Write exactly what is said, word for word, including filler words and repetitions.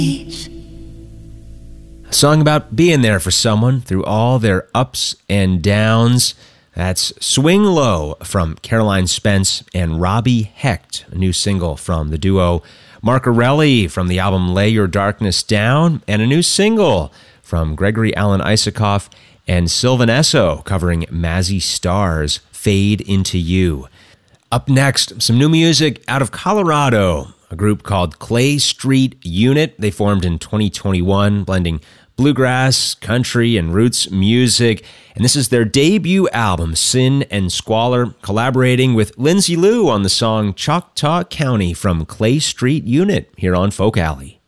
A song about being there for someone through all their ups and downs. That's Swing Low from Caroline Spence and Robbie Hecht, a new single from the duo Marcarelli from the album Lay Your Darkness Down, and a new single from Gregory Alan Isakov and Sylvan Esso covering Mazzy Star's Fade Into You. Up next, some new music out of Colorado, a group called Clay Street Unit. They formed in twenty twenty-one, blending bluegrass, country, and roots music. And this is their debut album, Sin and Squalor, collaborating with Lindsay Lou on the song Choctaw County from Clay Street Unit here on Folk Alley.